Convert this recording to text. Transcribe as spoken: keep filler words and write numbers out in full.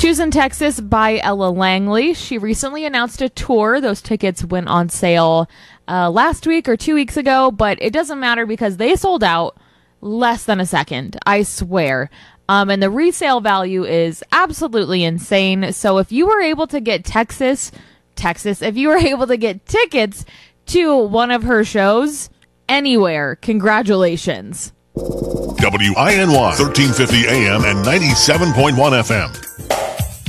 Choosing Texas by Ella Langley. She recently announced a tour. Those tickets went on sale uh, last week or two weeks ago, but it doesn't matter because they sold out less than a second, I swear. Um, and the resale value is absolutely insane. So if you were able to get Texas, Texas, if you were able to get tickets to one of her shows anywhere, congratulations. W I N Y, thirteen fifty A M and ninety-seven point one F M.